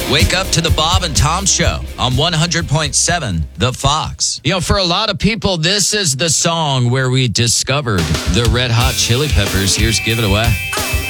Wake up to the Bob and Tom Show on 100.7 The Fox. You know, for a lot of people, this is the song where we discovered the Red Hot Chili Peppers. Here's Give It Away.